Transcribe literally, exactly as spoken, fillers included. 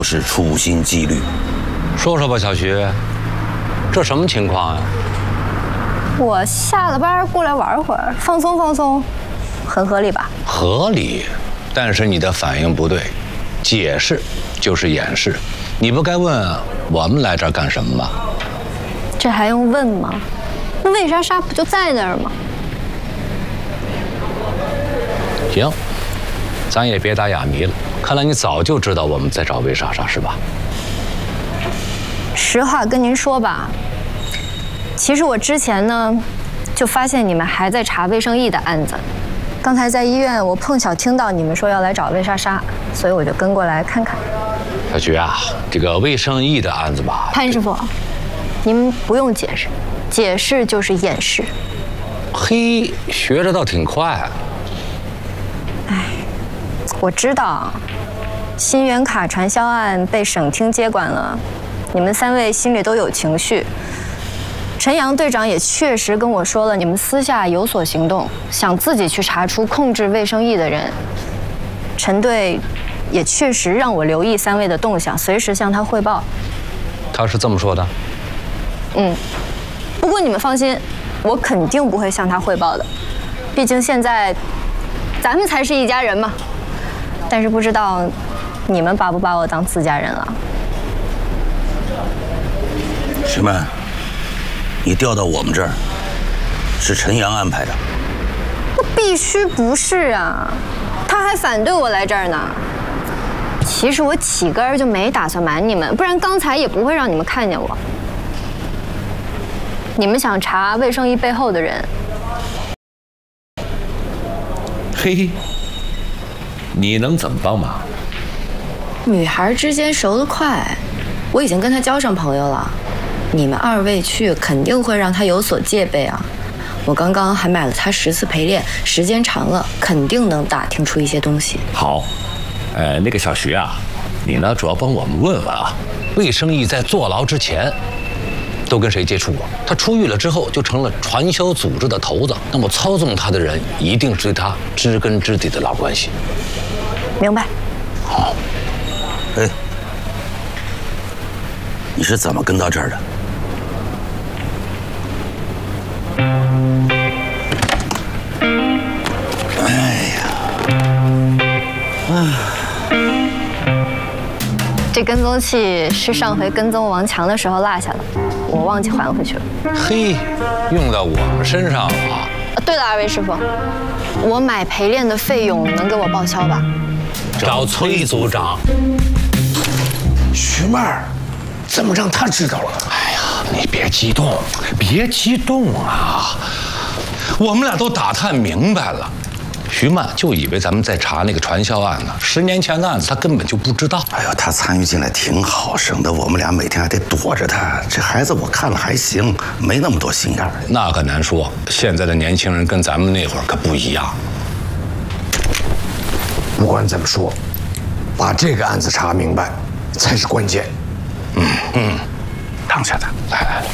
是处心积虑。 说说吧，小徐，这什么情况呀？ 我下了班过来玩会儿，放松放松，很合理吧？ 合理，但是你的反应不对，解释就是掩饰。你不该问我们来这儿干什么吗？ 这还用问吗？那魏莎莎不就在那儿吗？ 行，咱也别打哑谜了。看来你早就知道我们在找魏莎莎是吧？ 实话跟您说吧，其实我之前呢，就发现你们还在查魏圣义的案子。刚才在医院，我碰巧听到你们说要来找魏莎莎，所以我就跟过来看看。 小徐啊，这个魏圣义的案子吧， 潘师傅，您不用解释，解释就是掩饰。 嘿，学着倒挺快。 哎，我知道，新源卡传销案被省厅接管了，你们三位心里都有情绪。陈阳队长也确实跟我说了，你们私下有所行动，想自己去查出控制魏圣义的人。陈队也确实让我留意三位的动向，随时向他汇报。 他是这么说的。 嗯，不过你们放心，我肯定不会向他汇报的，毕竟现在咱们才是一家人嘛。但是不知道你们把不把我当自家人了？ 徐曼，你调到我们这儿，是陈阳安排的？ 那必须不是啊，他还反对我来这儿呢。其实我起根儿就没打算瞒你们，不然刚才也不会让你们看见我。你们想查魏圣义背后的人？ 嘿，你能怎么帮忙？ 女孩之间熟得快，我已经跟她交上朋友了。你们二位去肯定会让她有所戒备啊。我刚刚还买了她十次陪练，时间长了肯定能打听出一些东西。 好，呃，那个小徐啊，你呢主要帮我们问问啊， 魏圣义在坐牢之前都跟谁接触过？他出狱了之后就成了传销组织的头子，那么操纵他的人一定是对他知根知底的老关系。 明白。 好。 哎，你是怎么跟到这儿的？哎呀，啊！ 这跟踪器是上回跟踪王强的时候落下的，我忘记还回去了。 嘿，用到我们身上了啊！ 对了，二位师傅，我买陪练的费用能给我报销吧？ 找崔组长。 徐妹儿，怎么让他知道了？ 哎呀，你别激动，别激动啊！我们俩都打探明白了。徐曼就以为咱们在查那个传销案呢，十年前的案子他根本就不知道。 哎呦，他参与进来挺好，省得我们俩每天还得躲着他。这孩子我看了还行，没那么多心眼儿。 那可难说，现在的年轻人跟咱们那会儿可不一样。 不管怎么说，把这个案子查明白才是关键。 嗯嗯，当下的，来来来。